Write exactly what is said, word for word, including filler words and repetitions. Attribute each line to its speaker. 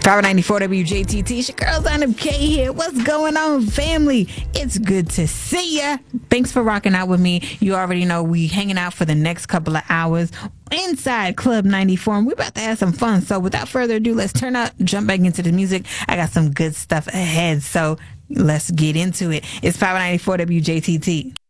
Speaker 1: Power ninety-four W J T T. It's your girl Zainab K here. What's going on, family? It's good to see ya. Thanks for rocking out with me. You already know we hanging out for the next couple of hours inside Club ninety-four, and we're about to have some fun. So without further ado, let's turn up, jump back into the music. I got some good stuff ahead, so let's get into it. It's Power ninety-four W J T T.